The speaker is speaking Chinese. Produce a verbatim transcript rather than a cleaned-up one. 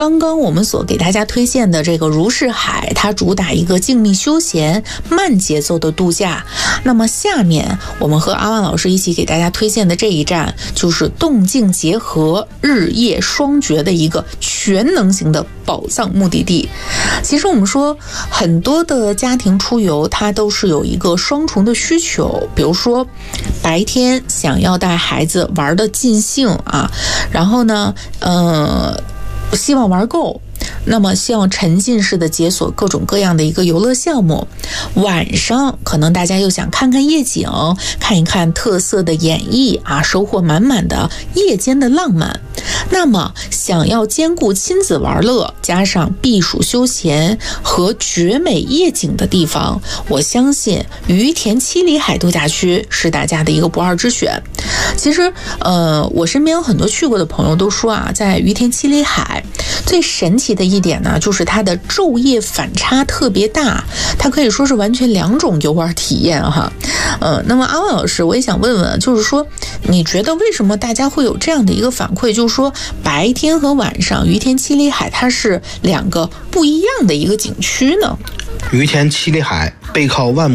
刚刚我们所给大家推荐的这个如是海，它主打一个静谧休闲、慢节奏的度假。那么下面我们和阿万老师一起给大家推荐的这一站，就是动静结合、日夜双绝的一个全能型的宝藏目的地。其实我们说很多的家庭出游，它都是有一个双重的需求，比如说白天想要带孩子玩得尽兴啊，然后呢，呃。希望玩够，那么希望沉浸式的解锁各种各样的一个游乐项目。晚上可能大家又想看看夜景，看一看特色的演绎啊，收获满满的夜间的浪漫。那么想要兼顾亲子玩乐加上避暑休闲和绝美夜景的地方，我相信于田七里海度假区是大家的一个不二之选。其实呃，我身边有很多去过的朋友都说啊，在于田七里海最神奇的一点呢，就是它的昼夜反差特别大，它可以说是完全两种游玩体验哈。呃，那么阿万老师，我也想问问，就是说你觉得为什么大家会有这样的一个反馈，就是说白天和晚上于田七里海它是两个不一样的一个景区呢？ 于田七里海背靠万